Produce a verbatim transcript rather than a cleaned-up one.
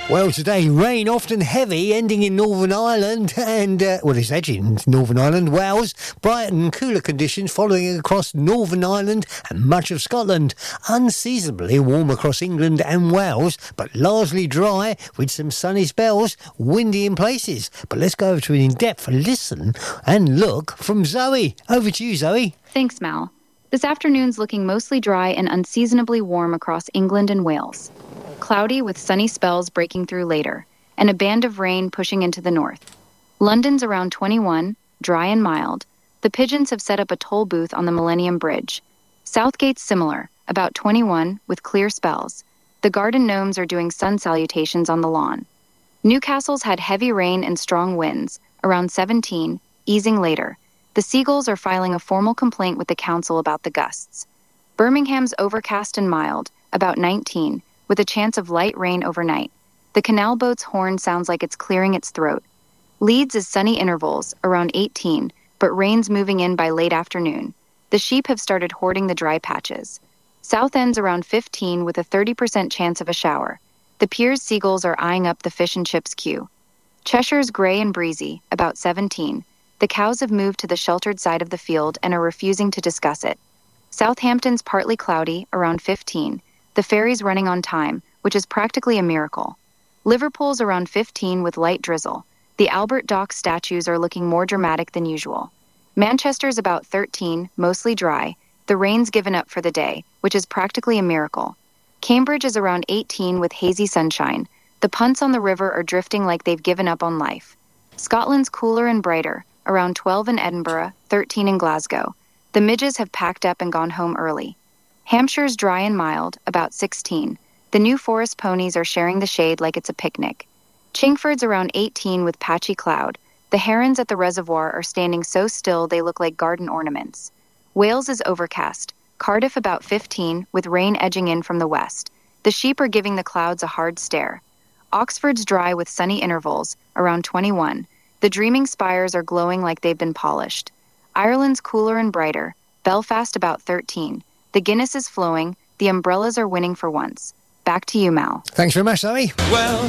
Well, today, rain often heavy, ending in Northern Ireland and, uh, well, it's edging in Northern Ireland, Wales. Brighton, cooler conditions following across Northern Ireland and much of Scotland. Unseasonably warm across England and Wales, but largely dry with some sunny spells, windy in places. But let's go over to an in-depth listen and look from Zoe. Over to you, Zoe. Thanks, Mal. This afternoon's looking mostly dry and unseasonably warm across England and Wales. Cloudy with sunny spells breaking through later, and a band of rain pushing into the north. London's around twenty-one, dry and mild. The Pigeons have set up a toll booth on the Millennium Bridge. Southgate's similar, about twenty-one, with clear spells. The Garden Gnomes are doing sun salutations on the lawn. Newcastle's had heavy rain and strong winds, around seventeen, easing later. The Seagulls are filing a formal complaint with the council about the gusts. Birmingham's overcast and mild, about nineteen, with a chance of light rain overnight. The canal boat's horn sounds like it's clearing its throat. Leeds is sunny intervals, around eighteen, but rain's moving in by late afternoon. The sheep have started hoarding the dry patches. Southend's around fifteen with a thirty percent chance of a shower. The Piers Seagulls are eyeing up the fish and chips queue. Cheshire's grey and breezy, about seventeen. The cows have moved to the sheltered side of the field and are refusing to discuss it. Southampton's partly cloudy, around fifteen. The ferry's running on time, which is practically a miracle. Liverpool's around fifteen with light drizzle. The Albert Dock statues are looking more dramatic than usual. Manchester's about thirteen, mostly dry. The rain's given up for the day, which is practically a miracle. Cambridge is around eighteen with hazy sunshine. The punts on the river are drifting like they've given up on life. Scotland's cooler and brighter, around twelve in Edinburgh, thirteen in Glasgow. The midges have packed up and gone home early. Hampshire's dry and mild, about sixteen. The New Forest ponies are sharing the shade like it's a picnic. Chingford's around eighteen with patchy cloud. The herons at the reservoir are standing so still they look like garden ornaments. Wales is overcast. Cardiff about fifteen, with rain edging in from the west. The sheep are giving the clouds a hard stare. Oxford's dry with sunny intervals, around twenty-one. The dreaming spires are glowing like they've been polished. Ireland's cooler and brighter. Belfast about thirteen. The Guinness is flowing. The umbrellas are winning for once. Back to you, Mal. Thanks very much, Zoe. Well...